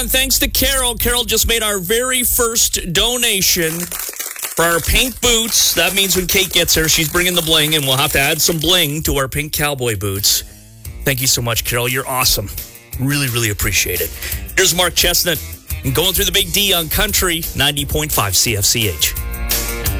and thanks to Carol. Carol just made our very first donation for our pink boots. That means when Kate gets here, she's bringing the bling, and we'll have to add some bling to our pink cowboy boots. Thank you so much, Carol. You're awesome. Really, really appreciate it. Here's Mark Chestnut going through the Big D on Country 90.5 CFCH.